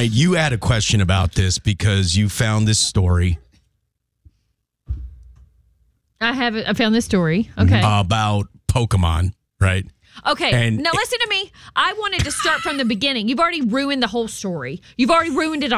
right, you had a question about this because you found this story. I found this story. Okay. About Pokemon, right? Okay, now listen to me. I wanted to start from the beginning. You've already ruined the whole story. You've already ruined it